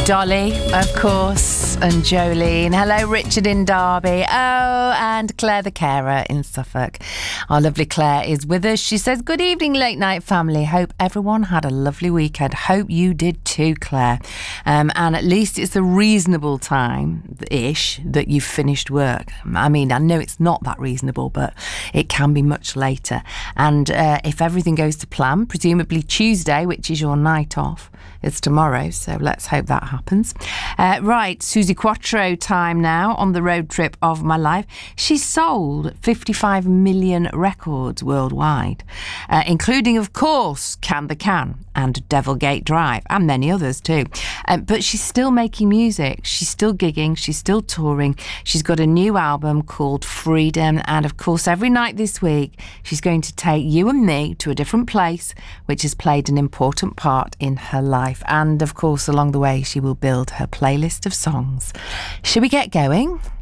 Dolly, of course, and Jolene. Hello, Richard in Derby. Oh, and Claire the carer in Suffolk. Our lovely Claire is with us. She says, good evening, late night family. Hope everyone had a lovely weekend. Hope you did too, Claire. And at least it's a reasonable time-ish that you've finished work. I mean, I know it's not that reasonable, but it can be much later. And if everything goes to plan, presumably Tuesday, which is your night off, it's tomorrow, so let's hope that happens. Right, Susie Quattro time now on the road trip of my life. She's sold 55 million records worldwide, including, of course, Can the Can and Devilgate Drive, and many others too. But she's still making music. She's still gigging. She's still touring. She's got a new album called Freedom. And, of course, every night this week, she's going to take you and me to a different place, which has played an important part in her life. And, of course, along the way, she will build her playlist of songs. Shall we get going?